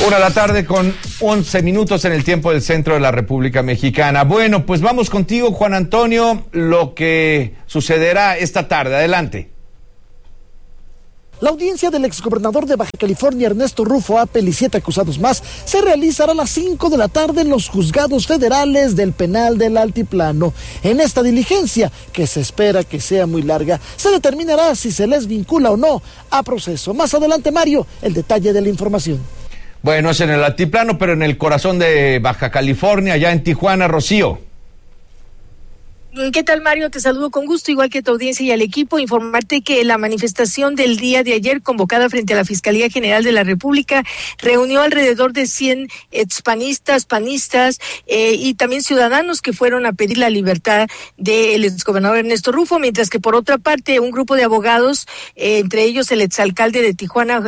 1:11 p.m. en el tiempo del centro de la República Mexicana. Bueno, pues vamos contigo, Juan Antonio, lo que sucederá esta tarde. Adelante. La audiencia del exgobernador de Baja California, Ernesto Rufo Appel, y 7 acusados más se realizará a las 5 de la tarde en los juzgados federales del penal del Altiplano. En esta diligencia, que se espera que sea muy larga, se determinará si se les vincula o no a proceso. Más adelante, Mario, el detalle de la información. Bueno, es en el Altiplano, pero en el corazón de Baja California, allá en Tijuana, Rocío. ¿Qué tal, Mario? Te saludo con gusto, igual que tu audiencia y al equipo. Informarte que la manifestación del día de ayer, convocada frente a la Fiscalía General de la República, reunió alrededor de 100 expanistas, panistas y también ciudadanos que fueron a pedir la libertad del exgobernador Ernesto Rufo, mientras que por otra parte un grupo de abogados, entre ellos el exalcalde de Tijuana,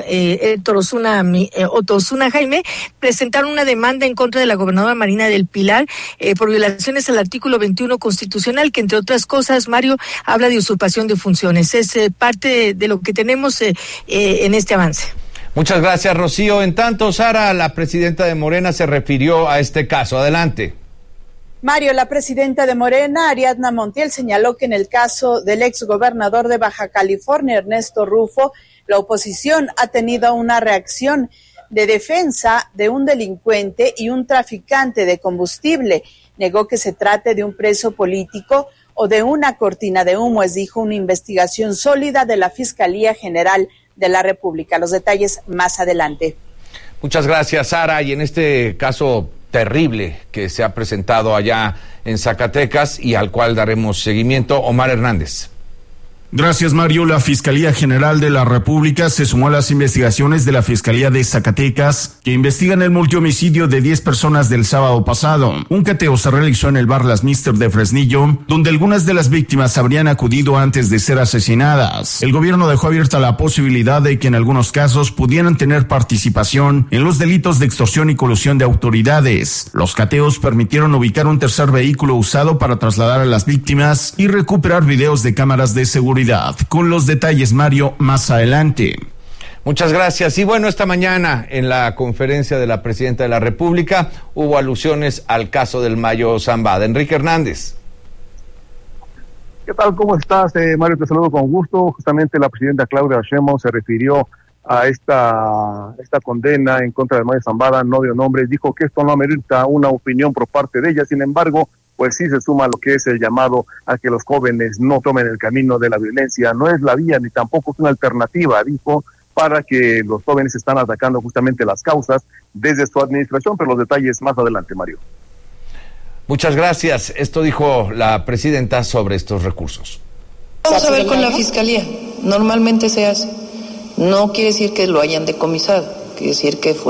Otto Osuna Jaime, presentaron una demanda en contra de la gobernadora Marina del Pilar por violaciones al artículo 21 constitucional, que entre otras cosas, Mario, habla de usurpación de funciones. Es parte de lo que tenemos en este avance. Muchas gracias, Rocío. En tanto, Sara, la presidenta de Morena, se refirió a este caso. Adelante. Mario, la presidenta de Morena, Ariadna Montiel, señaló que en el caso del exgobernador de Baja California, Ernesto Rufo, la oposición ha tenido una reacción de defensa de un delincuente y un traficante de combustible. Negó que se trate de un preso político o de una cortina de humo, dijo una investigación sólida de la Fiscalía General de la República. Los detalles más adelante. Muchas gracias, Sara. Y en este caso terrible que se ha presentado allá en Zacatecas y al cual daremos seguimiento, Omar Hernández. Gracias, Mario. La Fiscalía General de la República se sumó a las investigaciones de la Fiscalía de Zacatecas, que investigan el multihomicidio de 10 personas del sábado pasado. Un cateo se realizó en el bar Las Mister de Fresnillo, donde algunas de las víctimas habrían acudido antes de ser asesinadas. El gobierno dejó abierta la posibilidad de que en algunos casos pudieran tener participación en los delitos de extorsión y colusión de autoridades. Los cateos permitieron ubicar un tercer vehículo usado para trasladar a las víctimas y recuperar videos de cámaras de seguridad. Con los detalles, Mario, más adelante. Muchas gracias. Y bueno, esta mañana en la conferencia de la presidenta de la República hubo alusiones al caso del Mayo Zambada. Enrique Hernández. ¿Qué tal? ¿Cómo estás, Mario? Te saludo con gusto. Justamente la presidenta Claudia Sheinbaum se refirió a esta condena en contra del Mayo Zambada, no dio nombres, dijo que esto no amerita una opinión por parte de ella. Sin embargo, pues sí se suma lo que es el llamado a que los jóvenes no tomen el camino de la violencia. No es la vía ni tampoco es una alternativa, dijo, para que los jóvenes están atacando justamente las causas desde su administración, pero los detalles más adelante, Mario. Muchas gracias. Esto dijo la presidenta sobre estos recursos. Vamos a ver con la Fiscalía. Normalmente se hace. No quiere decir que lo hayan decomisado, quiere decir que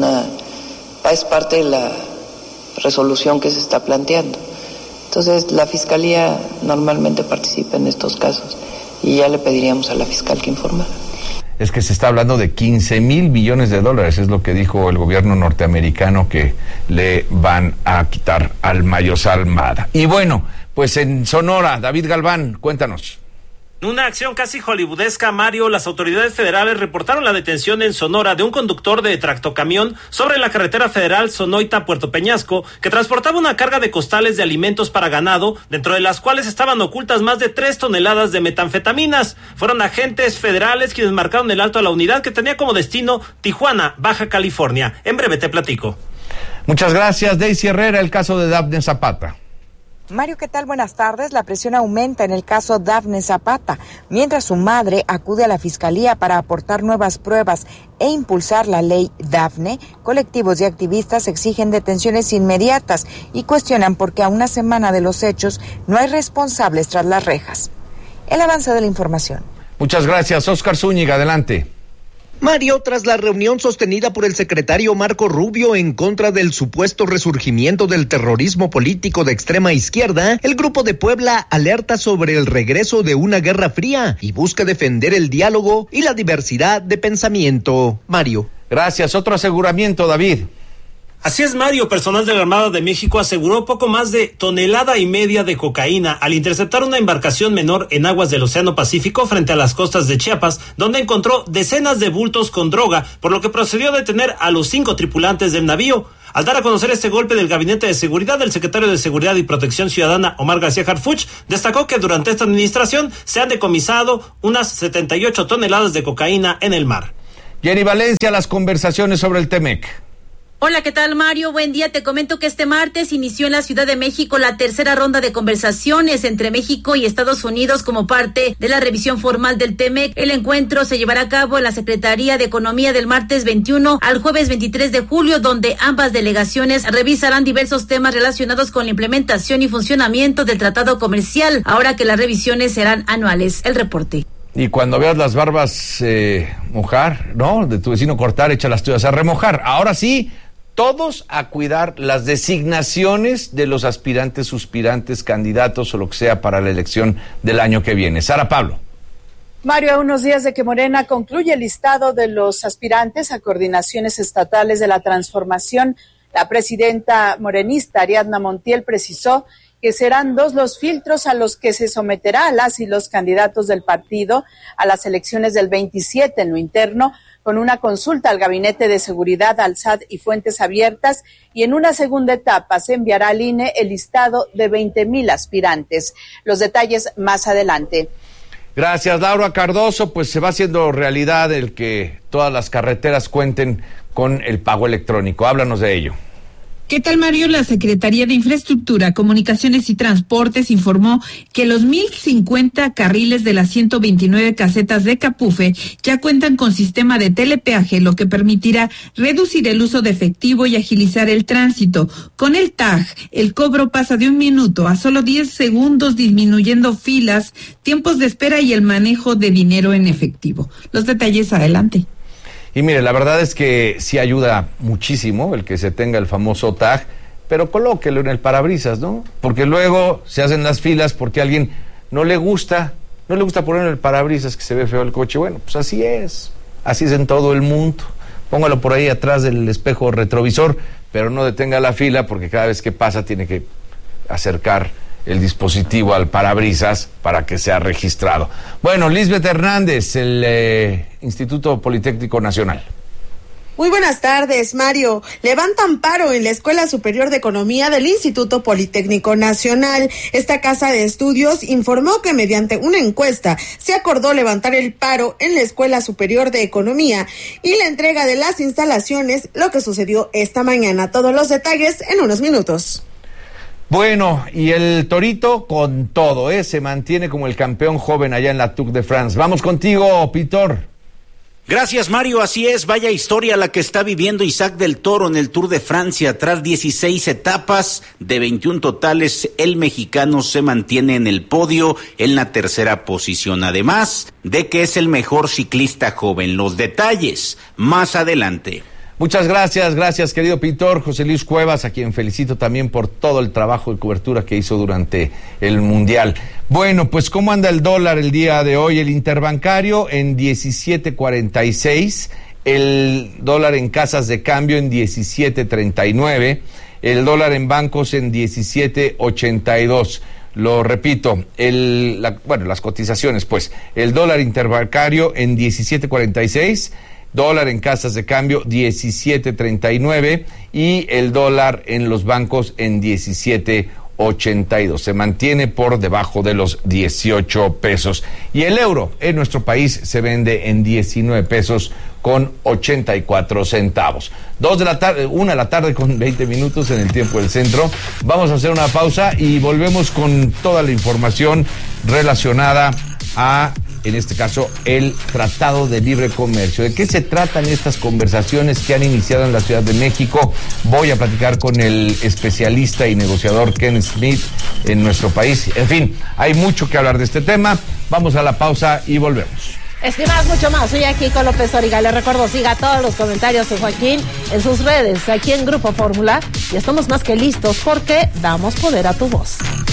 es parte de la resolución que se está planteando. Entonces, la Fiscalía normalmente participa en estos casos y ya le pediríamos a la fiscal que informara. Es que se está hablando de 15,000 millones de dólares, es lo que dijo el gobierno norteamericano que le van a quitar al Mayo Zambada. Y bueno, pues en Sonora, David Galván, cuéntanos. En una acción casi hollywoodesca, Mario, las autoridades federales reportaron la detención en Sonora de un conductor de tractocamión sobre la carretera federal Sonoita-Puerto Peñasco, que transportaba una carga de costales de alimentos para ganado, dentro de las cuales estaban ocultas más de 3 toneladas de metanfetaminas. Fueron agentes federales quienes marcaron el alto a la unidad, que tenía como destino Tijuana, Baja California. En breve te platico. Muchas gracias, Daisy Herrera. El caso de Dafne Zapata. Mario, ¿qué tal? Buenas tardes. La presión aumenta en el caso Dafne Zapata, mientras su madre acude a la Fiscalía para aportar nuevas pruebas e impulsar la ley Dafne. Colectivos y activistas exigen detenciones inmediatas y cuestionan por qué a una semana de los hechos no hay responsables tras las rejas. El avance de la información. Muchas gracias, Óscar Zúñiga, adelante. Mario, tras la reunión sostenida por el secretario Marco Rubio en contra del supuesto resurgimiento del terrorismo político de extrema izquierda, el Grupo de Puebla alerta sobre el regreso de una guerra fría y busca defender el diálogo y la diversidad de pensamiento. Mario. Gracias. Otro aseguramiento, David. Así es, Mario. Personal de la Armada de México aseguró poco más de 1,5 toneladas de cocaína al interceptar una embarcación menor en aguas del Océano Pacífico frente a las costas de Chiapas, donde encontró decenas de bultos con droga, por lo que procedió a detener a los 5 tripulantes del navío. Al dar a conocer este golpe del Gabinete de Seguridad, el secretario de Seguridad y Protección Ciudadana, Omar García Harfuch, destacó que durante esta administración se han decomisado unas 78 toneladas de cocaína en el mar. Jenny Valencia, las conversaciones sobre el TEMEC. Hola, ¿qué tal, Mario? Buen día. Te comento que este martes inició en la Ciudad de México la tercera ronda de conversaciones entre México y Estados Unidos como parte de la revisión formal del TEMEC. El encuentro se llevará a cabo en la Secretaría de Economía del martes 21 al jueves 23 de julio, donde ambas delegaciones revisarán diversos temas relacionados con la implementación y funcionamiento del tratado comercial, ahora que las revisiones serán anuales. El reporte. Y cuando veas las barbas mojar, ¿no? De tu vecino cortar, echa las tuyas a remojar. Ahora sí, todos a cuidar las designaciones de los aspirantes, suspirantes, candidatos o lo que sea para la elección del año que viene. Sara Pablo. Mario, a unos días de que Morena concluye el listado de los aspirantes a coordinaciones estatales de la transformación, la presidenta morenista Ariadna Montiel precisó que serán 2 los filtros a los que se someterá a las y los candidatos del partido a las elecciones del 27 en lo interno, con una consulta al Gabinete de Seguridad, al SAT y fuentes abiertas, y en una segunda etapa se enviará al INE el listado de 20,000 aspirantes. Los detalles más adelante. Gracias, Laura Cardoso. Pues se va haciendo realidad el que todas las carreteras cuenten con el pago electrónico. Háblanos de ello. ¿Qué tal, Mario? La Secretaría de Infraestructura, Comunicaciones y Transportes informó que los 1,050 carriles de las 129 casetas de Capufe ya cuentan con sistema de telepeaje, lo que permitirá reducir el uso de efectivo y agilizar el tránsito. Con el TAG, el cobro pasa de 1 minuto a solo 10 segundos, disminuyendo filas, tiempos de espera y el manejo de dinero en efectivo. Los detalles adelante. Y mire, la verdad es que sí ayuda muchísimo el que se tenga el famoso tag, pero colóquelo en el parabrisas, ¿no? Porque luego se hacen las filas porque a alguien no le gusta poner en el parabrisas que se ve feo el coche. Bueno, pues así es en todo el mundo. Póngalo por ahí atrás del espejo retrovisor, pero no detenga la fila porque cada vez que pasa tiene que acercar el dispositivo al parabrisas para que sea registrado. Bueno, Lisbeth Hernández, el Instituto Politécnico Nacional. Muy buenas tardes, Mario. Levantan paro en la Escuela Superior de Economía del Instituto Politécnico Nacional. Esta casa de estudios informó que mediante una encuesta se acordó levantar el paro en la Escuela Superior de Economía y la entrega de las instalaciones, lo que sucedió esta mañana. Todos los detalles en unos minutos. Bueno, y el Torito con todo, se mantiene como el campeón joven allá en la Tour de France. Vamos contigo, Pitor. Gracias, Mario. Así es, vaya historia la que está viviendo Isaac del Toro en el Tour de Francia. Tras 16 etapas de 21 totales, el mexicano se mantiene en el podio en la tercera posición, además de que es el mejor ciclista joven. Los detalles más adelante. Muchas gracias querido Pintor. José Luis Cuevas, a quien felicito también por todo el trabajo de cobertura que hizo durante el Mundial. Bueno, pues ¿cómo anda el dólar el día de hoy? El interbancario en 17.46, el dólar en casas de cambio en 17.39, el dólar en bancos en 17.82. Lo repito, las cotizaciones, pues, el dólar interbancario en 17.46, dólar en casas de cambio 17.39 y el dólar en los bancos en 17.82. Se mantiene por debajo de los 18 pesos. Y el euro en nuestro país se vende en 19 pesos con 84 centavos. 1 de la tarde con 20 minutos en el tiempo del centro. Vamos a hacer una pausa y volvemos con toda la información relacionada a, en este caso, el Tratado de Libre Comercio. ¿De qué se tratan estas conversaciones que han iniciado en la Ciudad de México? Voy a platicar con el especialista y negociador Ken Smith en nuestro país. En fin, hay mucho que hablar de este tema. Vamos a la pausa y volvemos. Estimados, mucho más. Soy aquí con López Origa. Les recuerdo, siga todos los comentarios de Joaquín en sus redes, aquí en Grupo Fórmula. Y estamos más que listos porque damos poder a tu voz.